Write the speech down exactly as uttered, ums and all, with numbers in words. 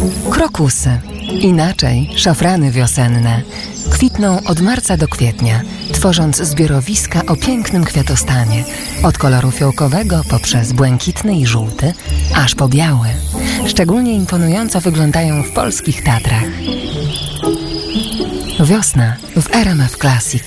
Krokusy, inaczej szafrany wiosenne, kwitną od marca do kwietnia, tworząc zbiorowiska o pięknym kwiatostanie, od koloru fiołkowego poprzez błękitny i żółty, aż po biały. Szczególnie imponująco wyglądają w polskich Tatrach. Wiosna w R M F Classic.